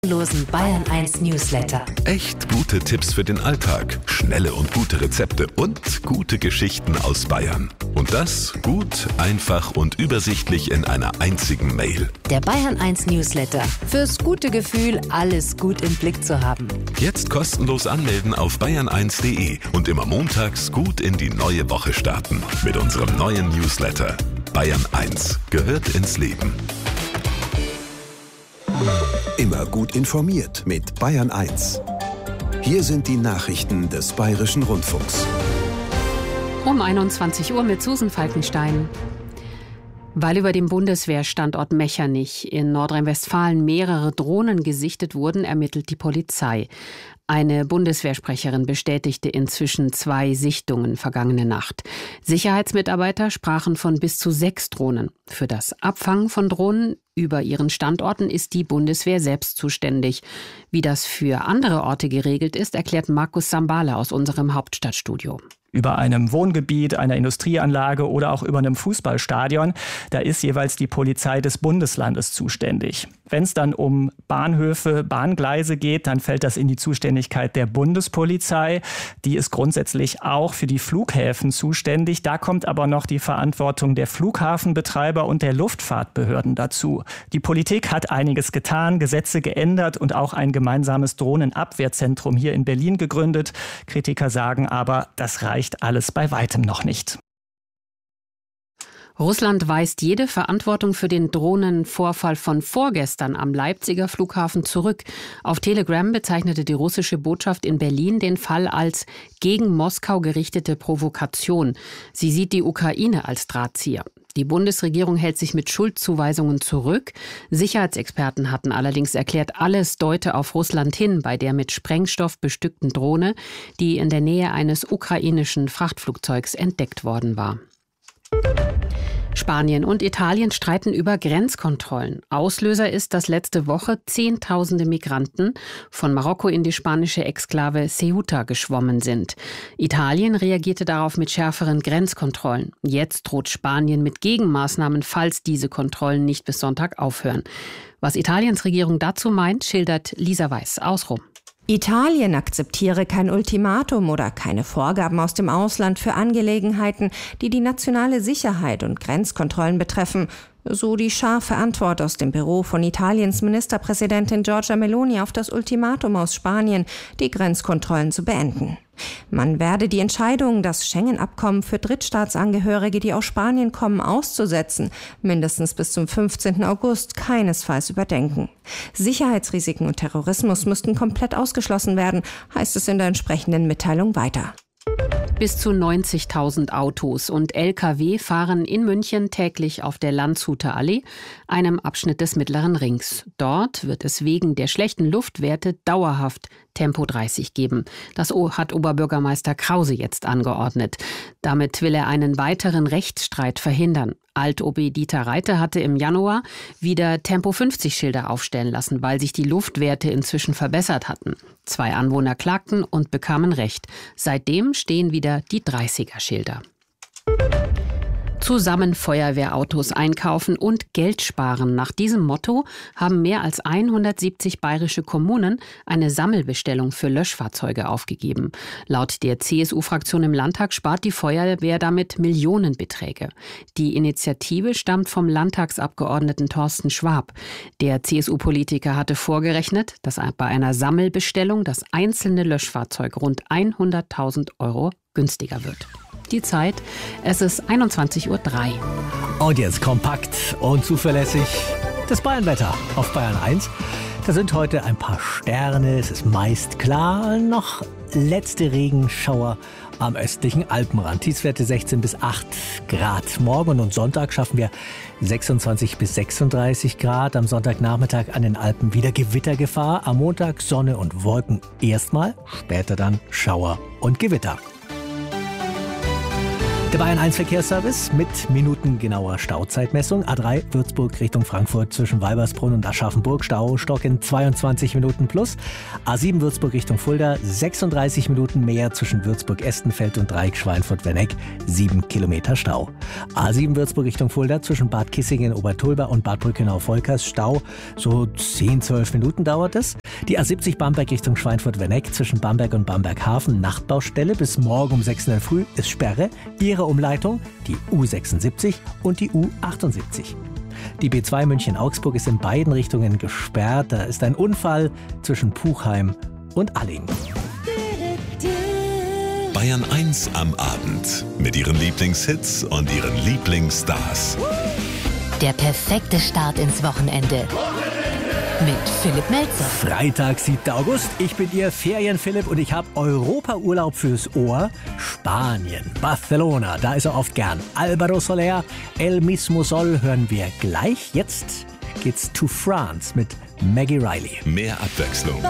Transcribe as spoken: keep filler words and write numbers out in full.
Losen Bayern eins Newsletter. Echt gute Tipps für den Alltag, schnelle und gute Rezepte und gute Geschichten aus Bayern. Und das gut, einfach und übersichtlich in einer einzigen Mail. Der Bayern eins Newsletter. Fürs gute Gefühl, alles gut im Blick zu haben. Jetzt kostenlos anmelden auf bayern eins punkt de und immer montags gut in die neue Woche starten. Mit unserem neuen Newsletter. Bayern eins gehört ins Leben. Immer gut informiert mit Bayern eins. Hier sind die Nachrichten des Bayerischen Rundfunks. Um einundzwanzig Uhr mit Susan Falkenstein. Weil über dem Bundeswehrstandort Mechernich in Nordrhein-Westfalen mehrere Drohnen gesichtet wurden, ermittelt die Polizei. Eine Bundeswehrsprecherin bestätigte inzwischen zwei Sichtungen vergangene Nacht. Sicherheitsmitarbeiter sprachen von bis zu sechs Drohnen. Für das Abfangen von Drohnen über ihren Standorten ist die Bundeswehr selbst zuständig. Wie das für andere Orte geregelt ist, erklärt Markus Sambale aus unserem Hauptstadtstudio. Über einem Wohngebiet, einer Industrieanlage oder auch über einem Fußballstadion, da ist jeweils die Polizei des Bundeslandes zuständig. Wenn es dann um Bahnhöfe, Bahngleise geht, dann fällt das in die Zuständigkeit der Bundespolizei. Die ist grundsätzlich auch für die Flughäfen zuständig. Da kommt aber noch die Verantwortung der Flughafenbetreiber und der Luftfahrtbehörden dazu. Die Politik hat einiges getan, Gesetze geändert und auch ein gemeinsames Drohnenabwehrzentrum hier in Berlin gegründet. Kritiker sagen aber, das reicht alles bei weitem noch nicht. Russland weist jede Verantwortung für den Drohnenvorfall von vorgestern am Leipziger Flughafen zurück. Auf Telegram bezeichnete die russische Botschaft in Berlin den Fall als gegen Moskau gerichtete Provokation. Sie sieht die Ukraine als Drahtzieher. Die Bundesregierung hält sich mit Schuldzuweisungen zurück. Sicherheitsexperten hatten allerdings erklärt, alles deute auf Russland hin bei der mit Sprengstoff bestückten Drohne, die in der Nähe eines ukrainischen Frachtflugzeugs entdeckt worden war. Spanien und Italien streiten über Grenzkontrollen. Auslöser ist, dass letzte Woche Zehntausende Migranten von Marokko in die spanische Exklave Ceuta geschwommen sind. Italien reagierte darauf mit schärferen Grenzkontrollen. Jetzt droht Spanien mit Gegenmaßnahmen, falls diese Kontrollen nicht bis Sonntag aufhören. Was Italiens Regierung dazu meint, schildert Lisa Weiß aus Rom. Italien akzeptiere kein Ultimatum oder keine Vorgaben aus dem Ausland für Angelegenheiten, die die nationale Sicherheit und Grenzkontrollen betreffen. So die scharfe Antwort aus dem Büro von Italiens Ministerpräsidentin Giorgia Meloni auf das Ultimatum aus Spanien, die Grenzkontrollen zu beenden. Man werde die Entscheidung, das Schengen-Abkommen für Drittstaatsangehörige, die aus Spanien kommen, auszusetzen, mindestens bis zum fünfzehnten August keinesfalls überdenken. Sicherheitsrisiken und Terrorismus müssten komplett ausgeschlossen werden, heißt es in der entsprechenden Mitteilung weiter. Bis zu neunzigtausend Autos und L K W fahren in München täglich auf der Landshuter Allee, einem Abschnitt des Mittleren Rings. Dort wird es wegen der schlechten Luftwerte dauerhaft Tempo dreißig geben. Das hat Oberbürgermeister Krause jetzt angeordnet. Damit will er einen weiteren Rechtsstreit verhindern. Alt-O B Dieter Reiter hatte im Januar wieder Tempo fünfzig Schilder aufstellen lassen, weil sich die Luftwerte inzwischen verbessert hatten. Zwei Anwohner klagten und bekamen Recht. Seitdem stehen wieder die dreißiger Schilder. Zusammen Feuerwehrautos einkaufen und Geld sparen. Nach diesem Motto haben mehr als hundertsiebzig bayerische Kommunen eine Sammelbestellung für Löschfahrzeuge aufgegeben. Laut der C S U-Fraktion im Landtag spart die Feuerwehr damit Millionenbeträge. Die Initiative stammt vom Landtagsabgeordneten Thorsten Schwab. Der C S U-Politiker hatte vorgerechnet, dass bei einer Sammelbestellung das einzelne Löschfahrzeug rund hunderttausend Euro günstiger wird. Die Zeit, es ist einundzwanzig Uhr drei. Und jetzt kompakt und zuverlässig das Bayernwetter auf Bayern eins. Da sind heute ein paar Sterne, es ist meist klar, noch letzte Regenschauer am östlichen Alpenrand. Tiefstwerte sechzehn bis acht Grad. Morgen und Sonntag schaffen wir sechsundzwanzig bis sechsunddreißig Grad. Am Sonntagnachmittag an den Alpen wieder Gewittergefahr. Am Montag Sonne und Wolken erstmal, später dann Schauer und Gewitter. Der Bayern eins Verkehrsservice mit minutengenauer Stauzeitmessung. A drei Würzburg Richtung Frankfurt zwischen Weibersbrunn und Aschaffenburg. Staustock in zweiundzwanzig Minuten plus. A sieben Würzburg Richtung Fulda. sechsunddreißig Minuten mehr zwischen Würzburg-Estenfeld und Dreieck Schweinfurt-Werneck. sieben Kilometer Stau. A sieben Würzburg Richtung Fulda zwischen Bad Kissingen, Obertulba und Bad Brückenau-Volkers. Stau. So zehn, zwölf Minuten dauert es. Die A siebzig Bamberg Richtung Schweinfurt-Werneck zwischen Bamberg und Bamberg-Hafen. Nachtbaustelle. Bis morgen um sechs in der Früh ist Sperre. Ihre Umleitung, die U sechsundsiebzig und die U achtundsiebzig. Die B zwei München-Augsburg ist in beiden Richtungen gesperrt. Da ist ein Unfall zwischen Puchheim und Alling. Bayern eins am Abend mit ihren Lieblingshits und ihren Lieblingsstars. Der perfekte Start ins Wochenende. Mit Philipp Melzer. Freitag, siebter August. Ich bin Ihr Ferien-Philipp und ich habe Europaurlaub fürs Ohr. Spanien, Barcelona, da ist er oft gern. Álvaro Soler, El Mismo Sol hören wir gleich. Jetzt geht's to France mit Maggie Riley. Mehr Abwechslung,